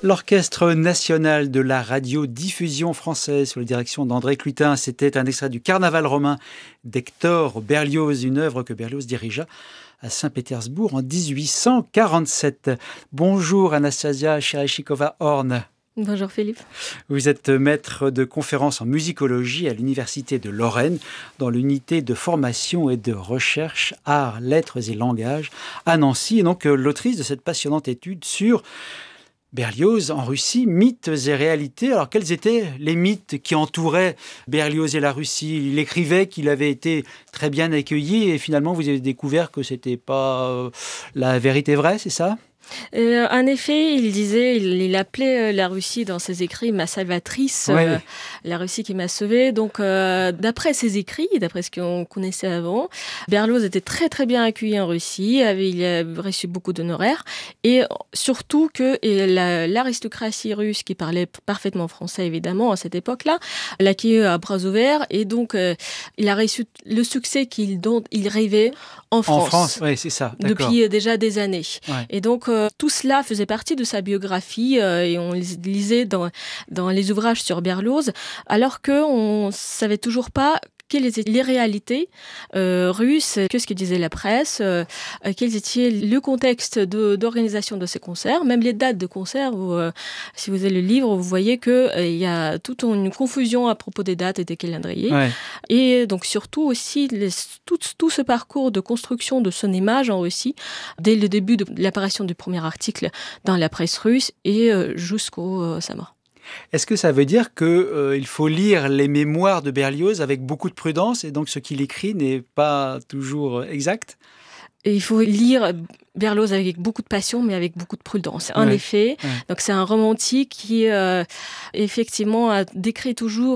L'Orchestre national de la radiodiffusion française sous la direction d'André Clutin, c'était un extrait du Carnaval romain d'Hector Berlioz, une œuvre que Berlioz dirigea à Saint-Pétersbourg en 1847. Bonjour Anastasia Chereshikova-Horn. Bonjour Philippe. Vous êtes maître de conférences en musicologie à l'Université de Lorraine dans l'unité de formation et de recherche Arts, Lettres et Langages à Nancy, et donc l'autrice de cette passionnante étude sur Berlioz en Russie, mythes et réalités. Alors, quels étaient les mythes qui entouraient Berlioz et la Russie ? Il écrivait qu'il avait été très bien accueilli et finalement, vous avez découvert que ce n'était pas la vérité vraie, c'est ça ? En effet, il appelait la Russie dans ses écrits ma salvatrice, Ouais. la Russie qui m'a sauvée. Donc, d'après ses écrits, d'après ce qu'on connaissait avant, Berlioz était très très bien accueilli en Russie. Il a reçu beaucoup d'honoraires et surtout que l'aristocratie russe qui parlait parfaitement français évidemment à cette époque-là, l'a accueilli à bras ouverts et donc il a reçu le succès dont il rêvait en France. En France, oui, c'est ça. D'accord. Depuis déjà des années. Ouais. Et donc, tout cela faisait partie de sa biographie et on lisait dans les ouvrages sur Berlioz, alors qu'on ne savait toujours pas quelles étaient les réalités russes, qu'est-ce que disait la presse, quel était le contexte d'organisation de ces concerts, même les dates de concerts. Si vous avez le livre, vous voyez qu'il y a toute une confusion à propos des dates et des calendriers. Ouais. Et donc surtout aussi tout ce parcours de construction de son image en Russie, dès le début de l'apparition du premier article dans la presse russe et jusqu'au sa mort. Est-ce que ça veut dire qu'il faut lire les mémoires de Berlioz avec beaucoup de prudence et donc ce qu'il écrit n'est pas toujours exact ? Et il faut lire Berlioz avec beaucoup de passion, mais avec beaucoup de prudence. En effet, donc c'est un romantique qui, effectivement, a décrit toujours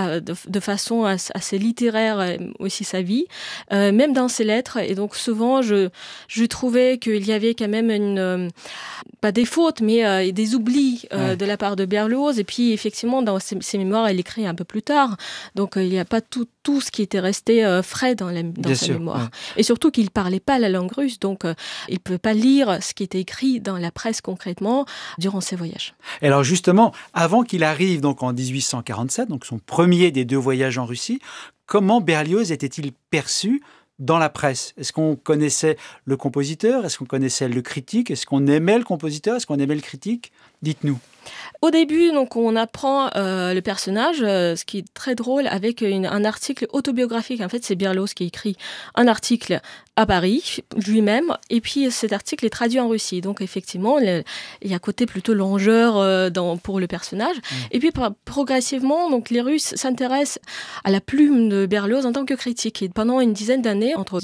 de façon assez littéraire aussi sa vie, même dans ses lettres. Et donc souvent, je trouvais qu'il y avait quand même pas des fautes, mais des oublis de la part de Berlioz. Et puis, effectivement, dans ses mémoires, il écrit un peu plus tard. Donc, il n'y a pas tout ce qui était resté frais dans sa mémoire. Ouais. Et surtout qu'il ne parlait pas la langue russe, donc il ne pouvait pas lire ce qui était écrit dans la presse concrètement durant ses voyages. Et alors justement, avant qu'il arrive donc en 1847, donc son premier des 2 voyages en Russie, comment Berlioz était-il perçu dans la presse ? Est-ce qu'on connaissait le compositeur ? Est-ce qu'on connaissait le critique ? Est-ce qu'on aimait le compositeur ? Est-ce qu'on aimait le critique ? Dites-nous. Au début, donc, on apprend le personnage, ce qui est très drôle, avec un article autobiographique. En fait, c'est Berlioz qui écrit un article à Paris, lui-même, et puis cet article est traduit en Russie. Donc, effectivement, il y a côté plutôt longeur pour le personnage. Et puis, progressivement, donc, les Russes s'intéressent à la plume de Berlioz en tant que critique. Et pendant une dizaine d'années, entre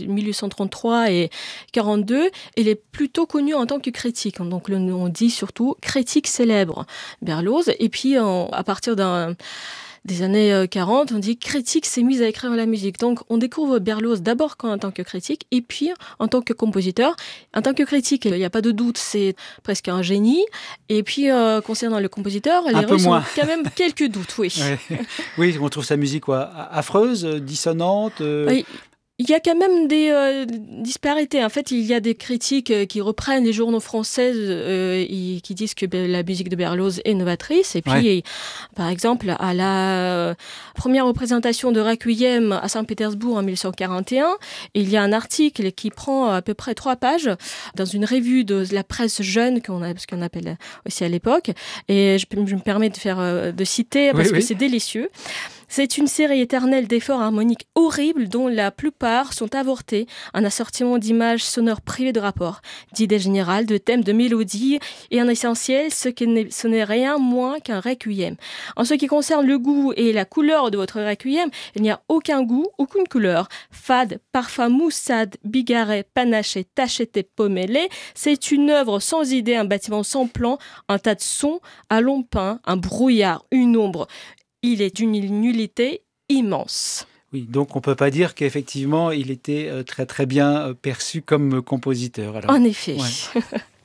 1833 et 1842, il est plutôt connu en tant que critique. Donc, on dit surtout critique célèbre. Berlioz, et puis à partir des années 40, on dit critique s'est mise à écrire la musique. Donc on découvre Berlioz d'abord en tant que critique et puis en tant que compositeur. En tant que critique, il n'y a pas de doute, c'est presque un génie. Et puis concernant le compositeur, les Russes ont quand même quelques doutes, oui. Oui, on trouve sa musique affreuse, dissonante. Oui. Il y a quand même des disparités. En fait, il y a des critiques qui reprennent les journaux français qui disent que la musique de Berlioz est novatrice. Et puis, par exemple, à la première représentation de Requiem à Saint-Pétersbourg en 1941, il y a un article qui prend à peu près 3 pages dans une revue de la presse jeune, ce qu'on appelle aussi à l'époque. Et je me permets de citer parce que c'est délicieux. C'est une série éternelle d'efforts harmoniques horribles dont la plupart sont avortés, un assortiment d'images sonores privées de rapport, d'idées générales, de thèmes, de mélodies, et en essentiel, ce n'est rien moins qu'un requiem. En ce qui concerne le goût et la couleur de votre requiem, il n'y a aucun goût, aucune couleur. Fade, parfum moussade, bigarré, panaché, tacheté, pommelé, c'est une œuvre sans idée, un bâtiment sans plan, un tas de sons, un long pain, un brouillard, une ombre. Il est d'une nullité immense. Oui, donc on ne peut pas dire qu'effectivement, il était très très bien perçu comme compositeur. Alors. En effet. Ouais.